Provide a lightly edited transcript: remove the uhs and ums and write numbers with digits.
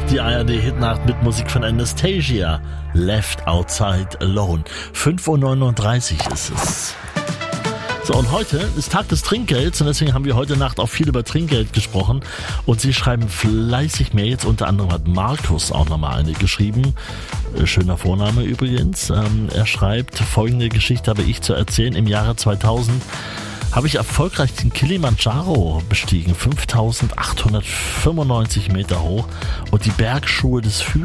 Die ARD-Hitnacht mit Musik von Anastasia. Left Outside Alone. 5:39 Uhr ist es. So, und heute ist Tag des Trinkgelds und deswegen haben wir heute Nacht auch viel über Trinkgeld gesprochen und Sie schreiben fleißig Mails, unter anderem hat Markus auch nochmal eine geschrieben, schöner Vorname übrigens. Er schreibt, folgende Geschichte habe ich zu erzählen: Im Jahre 2000 habe ich erfolgreich den Kilimanjaro bestiegen, 5.895 Meter hoch, und die Bergschuhe des